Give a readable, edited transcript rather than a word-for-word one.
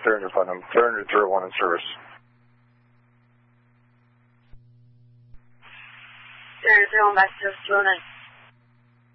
300 Putnam, 300-01 in service. 300-01 back to 209.